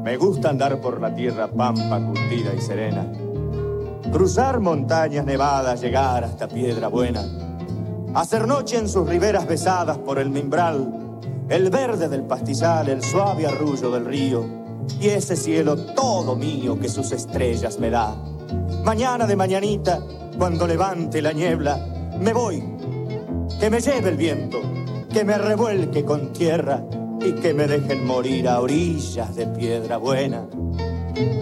Me gusta andar por la tierra pampa, curtida y serena. Cruzar montañas nevadas, llegar hasta Piedra Buena. Hacer noche en sus riberas besadas por el mimbral, el verde del pastizal, el suave arrullo del río, y ese cielo todo mío que sus estrellas me da. Mañana de mañanita, cuando levante la niebla, me voy, que me lleve el viento, que me revuelque con tierra y que me dejen morir a orillas de Piedra Buena.